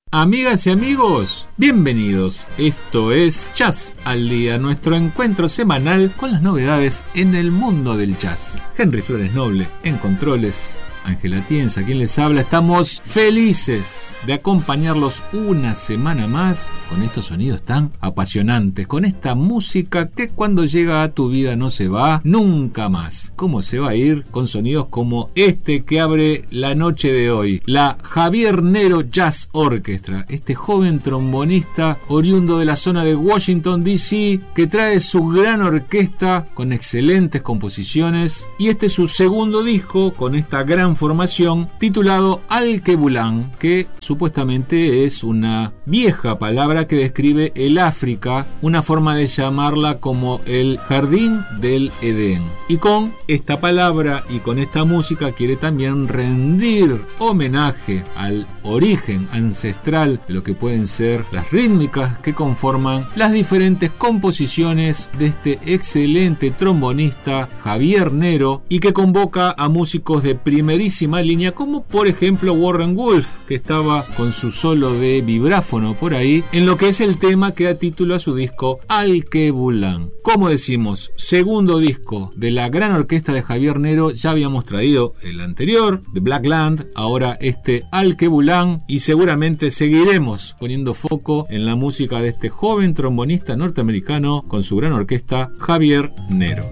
Amigas y amigos, bienvenidos. Esto es Jazz al Día, nuestro encuentro semanal con las novedades en el mundo del jazz. Henry Flores Noble en controles, Ángela Tienza, quien les habla. Estamos felices de acompañarlos una semana más con estos sonidos tan apasionantes, con esta música que cuando llega a tu vida no se va nunca más. ¿Cómo se va a ir con sonidos como este que abre la noche de hoy? La Javier Nero Jazz Orchestra, este joven trombonista oriundo de la zona de Washington D.C. que trae su gran orquesta con excelentes composiciones, y este es su segundo disco con esta gran formación titulado Al-Kebulan, que supuestamente es una vieja palabra que describe el África, una forma de llamarla como el jardín del Edén. Y con esta palabra y con esta música quiere también rendir homenaje al origen ancestral de lo que pueden ser las rítmicas que conforman las diferentes composiciones de este excelente trombonista Javier Nero, y que convoca a músicos de primerísima línea como por ejemplo Warren Wolf, que estaba con su solo de vibráfono por ahí en lo que es el tema que da título a su disco Al-Kebulan. Como decimos, segundo disco de la gran orquesta de Javier Nero. Ya habíamos traído el anterior, The Black Land, ahora este Al-Kebulan, y seguramente seguiremos poniendo foco en la música de este joven trombonista norteamericano con su gran orquesta Javier Nero.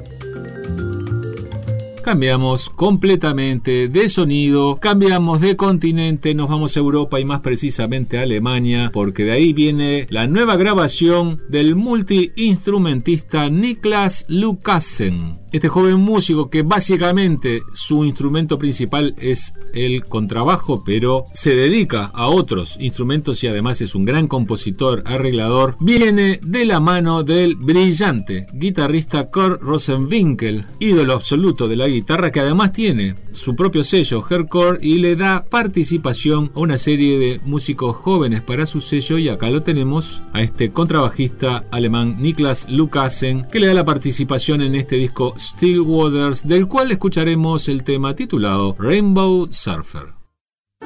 Cambiamos completamente de sonido, cambiamos de continente, nos vamos a Europa y más precisamente a Alemania, porque de ahí viene la nueva grabación del multiinstrumentista Niklas Lucassen. Este joven músico que básicamente su instrumento principal es el contrabajo, pero se dedica a otros instrumentos y además es un gran compositor, arreglador, viene de la mano del brillante guitarrista Kurt Rosenwinkel, ídolo absoluto de la guitarra, que además tiene su propio sello Hardcore y le da participación a una serie de músicos jóvenes para su sello, y acá lo tenemos a este contrabajista alemán Niklas Lucassen, que le da la participación en este disco Still Waters, del cual escucharemos el tema titulado Rainbow Surfer.